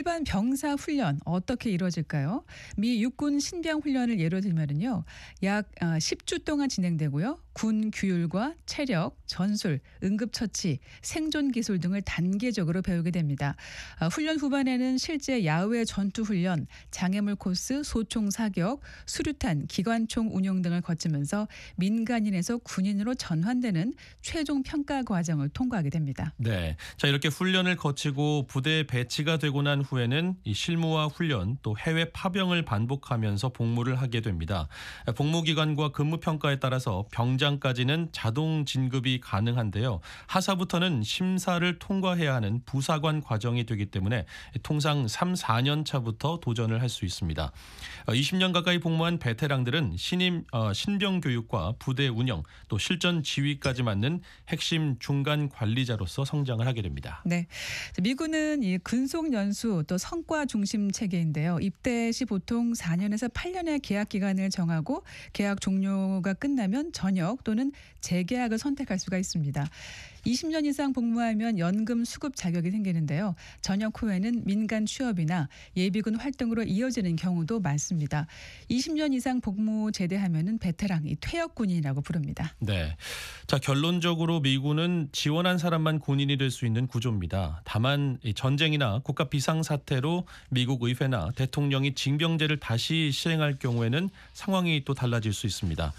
일반 병사 훈련 어떻게 이루어질까요? 미 육군 신병 훈련을 예로 들면요. 약 10주 동안 진행되고요. 군 규율과 체력, 전술, 응급처치, 생존 기술 등을 단계적으로 배우게 됩니다. 훈련 후반에는 실제 야외 전투 훈련, 장애물 코스, 소총 사격, 수류탄, 기관총 운용 등을 거치면서 민간인에서 군인으로 전환되는 최종 평가 과정을 통과하게 됩니다. 네. 자, 이렇게 훈련을 거치고 부대에 배치가 되고 난 후에는 이 실무와 훈련 또 해외 파병을 반복하면서 복무를 하게 됩니다. 복무 기간과 근무 평가에 따라서 병장까지는 자동 진급이 가능한데요. 하사부터는 심사를 통과해야 하는 부사관 과정이 되기 때문에 통상 3, 4년 차부터 도전을 할 수 있습니다. 20년 가까이 복무한 베테랑들은 신병 교육과 부대 운영 또 실전 지휘까지 맡는 핵심 중간 관리자로서 성장을 하게 됩니다. 네, 미군은 이 근속 연수 또 성과 중심 체계인데요. 입대 시 보통 4년에서 8년의 계약 기간을 정하고 계약 종료가 끝나면 전역 또는 재계약을 선택할 수가 있습니다. 20년 이상 복무하면 연금 수급 자격이 생기는데요. 전역 후에는 민간 취업이나 예비군 활동으로 이어지는 경우도 많습니다. 20년 이상 복무 제대하면은 베테랑, 퇴역군인이라고 부릅니다. 네. 자, 결론적으로 미군은 지원한 사람만 군인이 될 수 있는 구조입니다. 다만 이 전쟁이나 국가 비상사태로 미국 의회나 대통령이 징병제를 다시 시행할 경우에는 상황이 또 달라질 수 있습니다.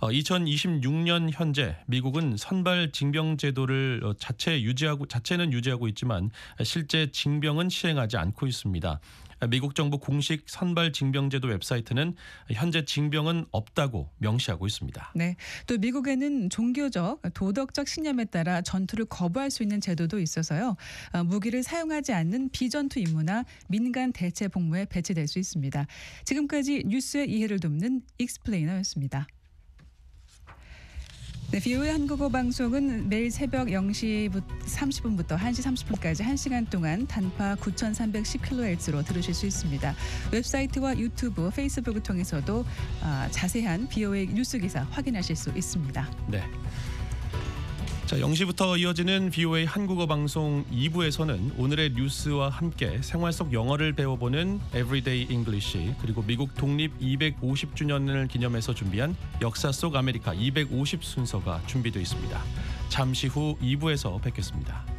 2026년 현재 미국은 선발 징병 제도를 자체는 유지하고 있지만 실제 징병은 시행하지 않고 있습니다. 미국 정부 공식 선발 징병제도 웹사이트는 현재 징병은 없다고 명시하고 있습니다. 네, 또 미국에는 종교적, 도덕적 신념에 따라 전투를 거부할 수 있는 제도도 있어서요. 무기를 사용하지 않는 비전투 임무나 민간 대체 복무에 배치될 수 있습니다. 지금까지 뉴스의 이해를 돕는 익스플레이너였습니다. 네, VOA 한국어 방송은 매일 새벽 0시 30분부터 1시 30분까지 1시간 동안 단파 9310kHz로 들으실 수 있습니다. 웹사이트와 유튜브, 페이스북을 통해서도 자세한 VOA 뉴스 기사 확인하실 수 있습니다. 네. 자, 0시부터 이어지는 VOA 한국어 방송 2부에서는 오늘의 뉴스와 함께 생활 속 영어를 배워보는 Everyday English 그리고 미국 독립 250주년을 기념해서 준비한 역사 속 아메리카 250 순서가 준비되어 있습니다. 잠시 후 2부에서 뵙겠습니다.